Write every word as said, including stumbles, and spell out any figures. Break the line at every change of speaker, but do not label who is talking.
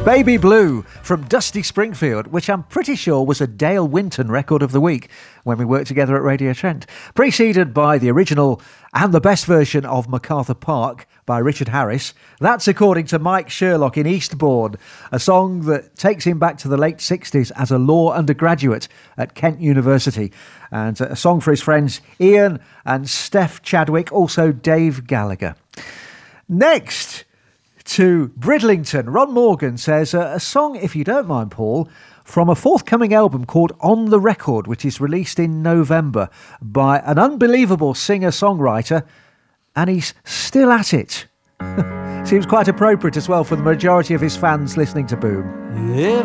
Baby Blue from Dusty Springfield, which I'm pretty sure was a Dale Winton record of the week when we worked together at Radio Trent. Preceded by the original and the best version of MacArthur Park by Richard Harris. That's according to Mike Sherlock in Eastbourne, a song that takes him back to the late sixties as a law undergraduate at Kent University. And a song for his friends Ian and Steph Chadwick, also Dave Gallagher. Next to Bridlington, Ron Morgan says, uh, a song, if you don't mind, Paul, from a forthcoming album called On the Record, which is released in November by an unbelievable singer-songwriter, and he's still at it. Seems quite appropriate as well for the majority of his fans listening to Boom.
If